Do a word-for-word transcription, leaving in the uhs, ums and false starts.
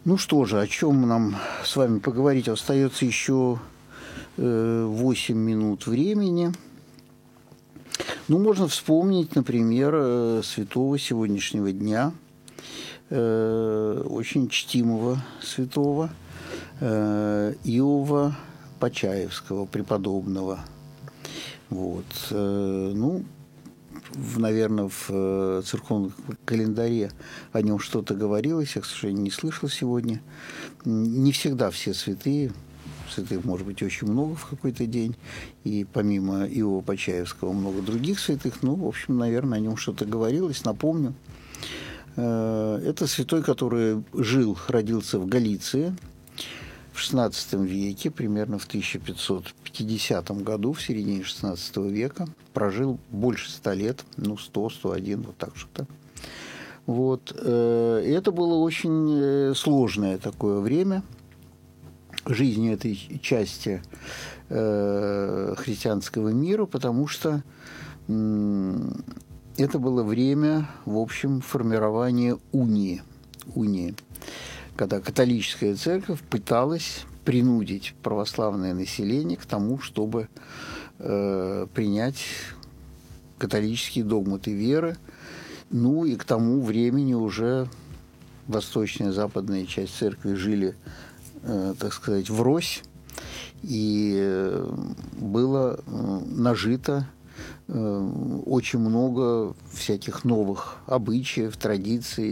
Ну что же, о чем нам с вами поговорить? Остается еще восемь минут времени. Ну, можно вспомнить, например, святого сегодняшнего дня, очень чтимого святого Иова Почаевского, преподобного. Вот. Ну, в, наверное, в церковном календаре о нем что-то говорилось, я, к сожалению, не слышал сегодня. Не всегда все святые, святых может быть очень много в какой-то день, и помимо Иова Почаевского много других святых, ну, в общем, наверное, о нем что-то говорилось, напомню. Это святой, который жил, родился в Галиции в шестнадцатом веке, примерно в тысяча пятьсот пятидесятом году, в середине шестнадцатого века, прожил больше ста лет, ну, сто, сто один, вот так что-то. Вот. И это было очень сложное такое время жизни этой части христианского мира, потому что это было время, в общем, формирования унии, унии, когда католическая церковь пыталась принудить православное население к тому, чтобы э, принять католические догматы веры. Ну и к тому времени уже восточная и западная часть церкви жили, э, так сказать, врозь, и было э, нажито э, очень много всяких новых обычаев, традиций,